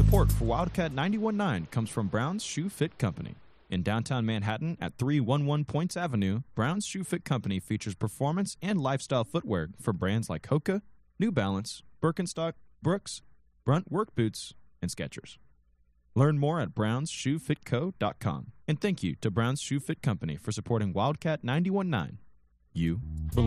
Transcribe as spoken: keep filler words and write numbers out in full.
Support for Wildcat ninety-one point nine comes from Brown's Shoe Fit Company. In downtown Manhattan at three eleven Points Avenue, Brown's Shoe Fit Company features performance and lifestyle footwear for brands like Hoka, New Balance, Birkenstock, Brooks, Brunt Work Boots, and Skechers. Learn more at browns shoe fit co dot com. And thank you to Brown's Shoe Fit Company for supporting Wildcat ninety-one point nine. You belong.